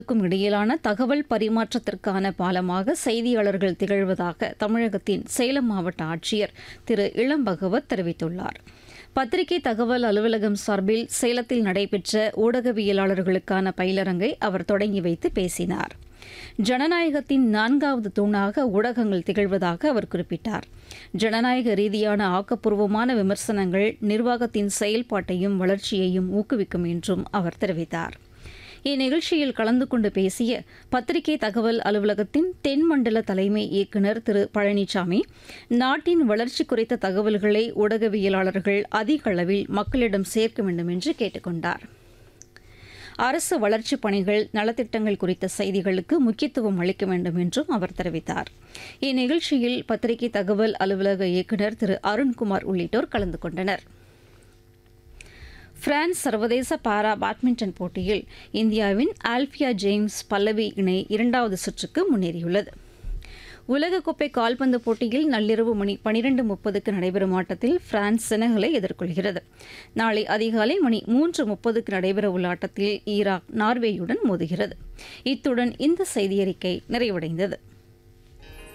க்கும் இடையிலான தகவல் பரிமாற்றத்திற்கான பாலமாக செய்தியாளர்கள் திகழ்வதாக தமிழகத்தின் சேலம் மாவட்ட ஆட்சியர் திரு இளம் பகவத் தெரிவித்துள்ளார். பத்திரிகை தகவல் அலுவலகம் சார்பில் சேலத்தில் நடைபெற்ற ஊடகவியலாளர்களுக்கான பயிலரங்கை அவர் தொடங்கி வைத்து பேசினார். ஜனநாயகத்தின் 4வது தூணாக ஊடகங்கள் திகழ்வதாக அவர் குறிப்பிட்டார். ஜனநாயக ரீதியான ஆக்கப்பூர்வமான விமர்சனங்கள் நிர்வாகத்தின் செயல்பாட்டையும் வளர்ச்சியையும் ஊக்குவிக்கும் என்றும் அவர் தெரிவித்தார். இந்நிகழ்ச்சியில் கலந்து கொண்டு பேசிய பத்திரிகை தகவல் அலுவலகத்தின் தென்மண்டல தலைமை இயக்குநர் திரு பழனிசாமி, நாட்டின் வளர்ச்சி குறித்த தகவல்களை ஊடகவியலாளர்கள் அதிக அளவில் மக்களிடம் சேர்க்க வேண்டும் என்று கேட்டுக் கொண்டார். அரசு வளர்ச்சிப் பணிகள், நலத்திட்டங்கள் குறித்த செய்திகளுக்கு முக்கியத்துவம் அளிக்க வேண்டும் என்றும் அவர் தெரிவித்தார். இந்நிகழ்ச்சியில் பத்திரிகை தகவல் அலுவலக இயக்குநர் திரு அருண்குமார் உள்ளிட்டோர் கலந்து கொண்டனர். பிரான்ஸ் சர்வதேச பாரா பேட்மிண்டன் போட்டியில் இந்தியாவின் ஆல்பியா ஜேம்ஸ் பல்லவி இணை 2வது சுற்றுக்கு முன்னேறியுள்ளது. உலகக்கோப்பை கால்பந்து போட்டியில் நள்ளிரவு மணி 12:30க்கு நடைபெறும் ஆட்டத்தில் பிரான்ஸ் செனகலை எதிர்கொள்கிறது. நாளை அதிகாலை மணி 3:30க்கு நடைபெறவுள்ள ஆட்டத்தில் ஈராக் நார்வேயுடன் மோதுகிறது. இத்துடன் இந்த செய்தியறிக்கை நிறைவடைந்தது.